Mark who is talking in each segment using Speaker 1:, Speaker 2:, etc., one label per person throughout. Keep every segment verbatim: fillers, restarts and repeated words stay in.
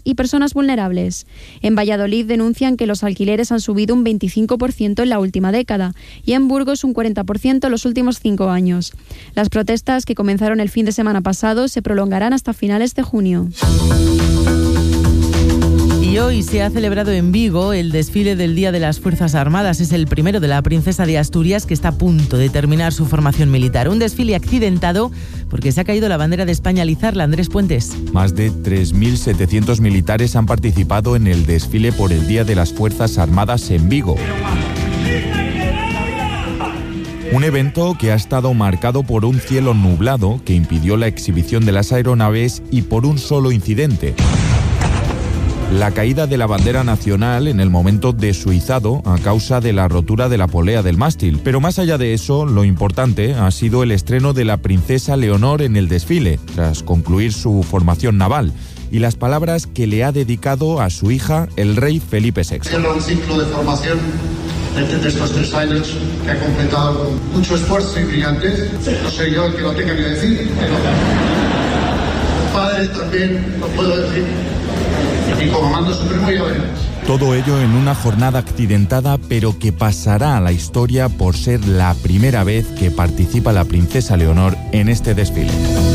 Speaker 1: y personas vulnerables. En Valladolid denuncian que los alquileres han subido un veinticinco por ciento en la última década y en Burgos un cuarenta por ciento en los últimos cinco años. Las protestas, que comenzaron el fin de semana pasado, se prolongarán hasta finales de junio.
Speaker 2: Y hoy se ha celebrado en Vigo el desfile del Día de las Fuerzas Armadas. Es el primero de la princesa de Asturias, que está a punto de terminar su formación militar. Un desfile accidentado porque se ha caído la bandera de España al izarla. Andrés Puentes.
Speaker 3: Más de tres mil setecientos militares han participado en el desfile por el Día de las Fuerzas Armadas en Vigo. Un evento que ha estado marcado por un cielo nublado que impidió la exhibición de las aeronaves y por un solo incidente: la caída de la bandera nacional en el momento de su izado a causa de la rotura de la polea del mástil. Pero más allá de eso, lo importante ha sido el estreno de la princesa Leonor en el desfile, tras concluir su formación naval, y las palabras que le ha dedicado a su hija, el rey Felipe sexto.
Speaker 4: Un ciclo de formación de estos tres años que ha completado con mucho esfuerzo y brillantez. No soy yo el que lo tenga que decir, pero padre también lo puedo decir. Y como mando supremo ya veremos.
Speaker 3: Todo ello en una jornada accidentada, pero que pasará a la historia por ser la primera vez que participa la princesa Leonor en este desfile.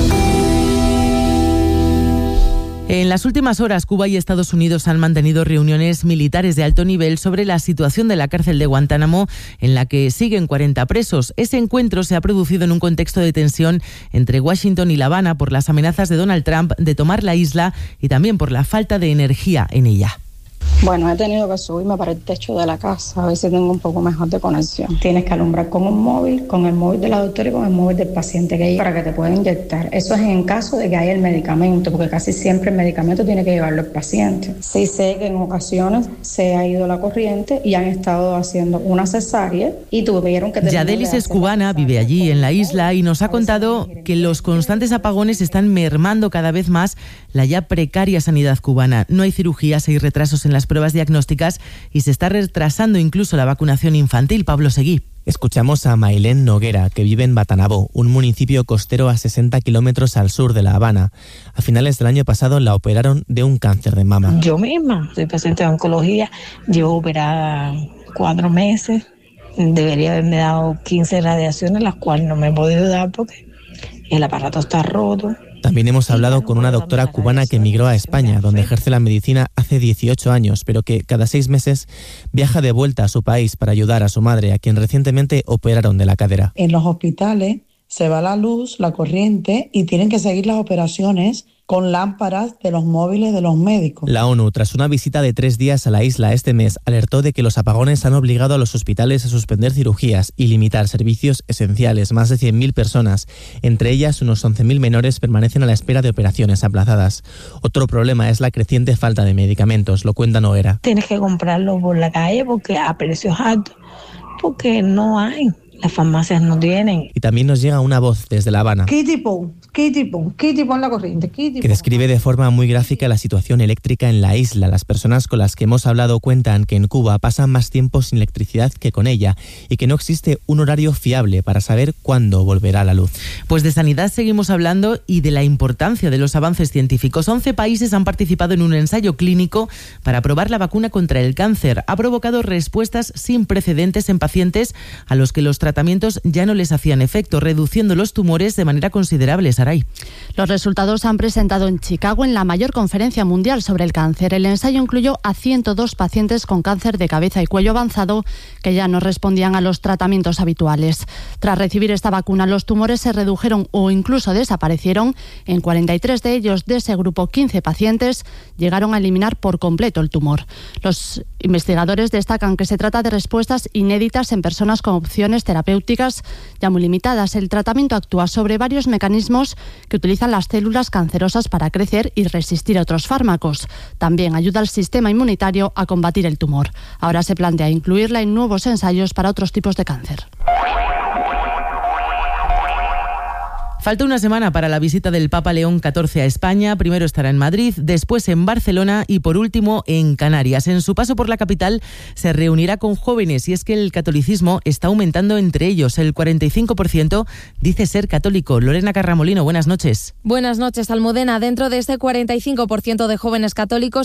Speaker 2: En las últimas horas, Cuba y Estados Unidos han mantenido reuniones militares de alto nivel sobre la situación de la cárcel de Guantánamo, en la que siguen cuarenta presos. Ese encuentro se ha producido en un contexto de tensión entre Washington y La Habana por las amenazas de Donald Trump de tomar la isla y también por la falta de energía en ella.
Speaker 5: Bueno, he tenido que subirme para el techo de la casa, a ver si tengo un poco mejor de conexión. Tienes que alumbrar con un móvil, con el móvil de la doctora y con el móvil del paciente que hay para que te pueda inyectar. Eso es en caso de que haya el medicamento, porque casi siempre el medicamento tiene que llevarlo el paciente. Sí sé que en ocasiones se ha ido la corriente y han estado haciendo una cesárea y tuvieron que...
Speaker 2: Yadelis es cubana, vive allí en la isla y nos ha contado que los constantes apagones están mermando cada vez más la ya precaria sanidad cubana. No hay cirugías, hay retrasos en las pruebas diagnósticas y se está retrasando incluso la vacunación infantil. Pablo Seguí.
Speaker 6: Escuchamos a Mailén Noguera, que vive en Batanabó, un municipio costero a sesenta kilómetros al sur de La Habana. A finales del año pasado la operaron de un cáncer de mama.
Speaker 7: Yo misma soy paciente de oncología, llevo operada cuatro meses, debería haberme dado quince radiaciones, las cuales no me he podido dar porque el aparato está roto.
Speaker 6: También hemos hablado con una doctora cubana que emigró a España, donde ejerce la medicina hace dieciocho años, pero que cada seis meses viaja de vuelta a su país para ayudar a su madre, a quien recientemente operaron de la cadera.
Speaker 8: En los hospitales se va la luz, la corriente y tienen que seguir las operaciones con lámparas de los móviles de los médicos.
Speaker 6: La ONU, tras una visita de tres días a la isla este mes, alertó de que los apagones han obligado a los hospitales a suspender cirugías y limitar servicios esenciales. Más de cien mil personas, entre ellas unos once mil menores, permanecen a la espera de operaciones aplazadas. Otro problema es la creciente falta de medicamentos, lo cuenta Noguera.
Speaker 7: Tienes que comprarlo por la calle porque a precios altos, porque no hay. Las farmacias no tienen.
Speaker 6: Y también nos llega una voz desde La Habana.
Speaker 8: ¿Qué tipo? ¿Qué tipo? ¿Qué tipo en la corriente? ¿Qué tipo?
Speaker 6: Que describe de forma muy gráfica la situación eléctrica en la isla. Las personas con las que hemos hablado cuentan que en Cuba pasan más tiempo sin electricidad que con ella y que no existe un horario fiable para saber cuándo volverá la luz.
Speaker 2: Pues de sanidad seguimos hablando y de la importancia de los avances científicos. once países han participado en un ensayo clínico para probar la vacuna contra el cáncer. Ha provocado respuestas sin precedentes en pacientes a los que los tratamientos ya no les hacían efecto, reduciendo los tumores de manera considerable. Saray.
Speaker 1: Los resultados se han presentado en Chicago en la mayor conferencia mundial sobre el cáncer. El ensayo incluyó a ciento dos pacientes con cáncer de cabeza y cuello avanzado que ya no respondían a los tratamientos habituales. Tras recibir esta vacuna, los tumores se redujeron o incluso desaparecieron. En cuarenta y tres de ellos, de ese grupo, quince pacientes llegaron a eliminar por completo el tumor. Los investigadores destacan que se trata de respuestas inéditas en personas con opciones terapéuticas ya muy limitadas. El tratamiento actúa sobre varios mecanismos que utilizan las células cancerosas para crecer y resistir a otros fármacos. También ayuda al sistema inmunitario a combatir el tumor. Ahora se plantea incluirla en nuevos ensayos para otros tipos de cáncer.
Speaker 2: Falta una semana para la visita del Papa León catorce a España. Primero estará en Madrid, después en Barcelona y por último en Canarias. En su paso por la capital se reunirá con jóvenes y es que el catolicismo está aumentando entre ellos. El cuarenta y cinco por ciento dice ser católico. Lorena Carramolino, buenas noches.
Speaker 9: Buenas noches, Almudena. Dentro de este cuarenta y cinco por ciento de jóvenes católicos